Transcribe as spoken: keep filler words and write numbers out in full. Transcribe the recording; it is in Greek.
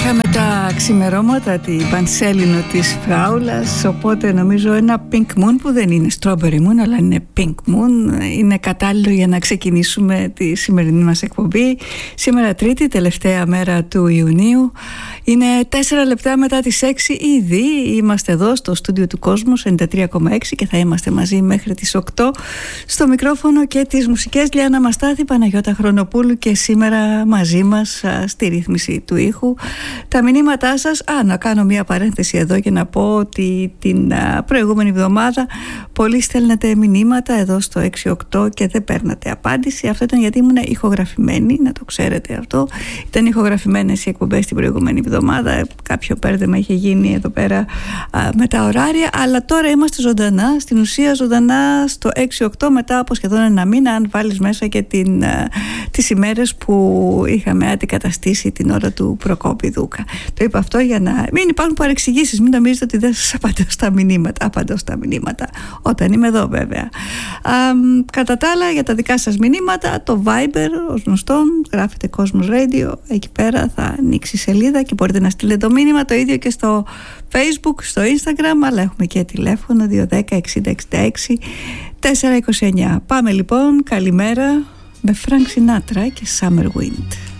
Είχαμε τα ξημερώματα, την πανσέλινο της Φράουλας, οπότε νομίζω ένα Pink Moon που δεν είναι Strawberry Moon αλλά είναι Pink Moon είναι κατάλληλο για να ξεκινήσουμε τη σημερινή μας εκπομπή. Σήμερα Τρίτη, τελευταία μέρα του Ιουνίου, είναι τέσσερα λεπτά μετά τις έξι ήδη. Είμαστε εδώ στο στούντιο του Κόσμου ενενήντα τρία κόμμα έξι και θα είμαστε μαζί μέχρι τις οκτώ. Στο μικρόφωνο και τις μουσικές Λιάννα Μαστάθη, Παναγιώτα Χρονοπούλου και σήμερα μαζί μας α, στη ρύθμιση του ήχου. Τα μηνύματά σας, α, να κάνω μια παρένθεση εδώ και να πω ότι την α, προηγούμενη εβδομάδα πολλοί στέλνατε μηνύματα εδώ στο έξι οκτώ και δεν παίρνατε απάντηση. Αυτό ήταν γιατί ήμουν ηχογραφημένη, να το ξέρετε αυτό. Ήταν ηχογραφημένες οι εκπομπές την προηγούμενη εβδομάδα. Κάποιο πέρδεμα είχε γίνει εδώ πέρα α, με τα ωράρια, αλλά τώρα είμαστε ζωντανά, στην ουσία ζωντανά στο έξι οκτώ μετά από σχεδόν ένα μήνα, αν βάλεις μέσα και την, α, τις ημέρες που είχαμε αντικαταστήσει την ώρα του Προκόπη Δούκα. Το είπα αυτό για να μην υπάρχουν παρεξηγήσεις, μην νομίζετε ότι δεν σας απαντώ στα μηνύματα. Απαντώ στα μηνύματα όταν είμαι εδώ βέβαια. Α, κατά τα άλλα, για τα δικά σας μηνύματα, το Viber ως γνωστόν γράφετε Κόσμος Radio, εκεί πέρα θα ανοίξει η σελίδα και μπορείτε να στείλετε το μήνυμα, το ίδιο και στο Facebook, στο Instagram, αλλά έχουμε και τηλέφωνο δύο δέκα εξήντα εξήντα έξι τετρακόσια είκοσι εννιά. Πάμε λοιπόν, καλημέρα με Frank Sinatra και Summer Wind.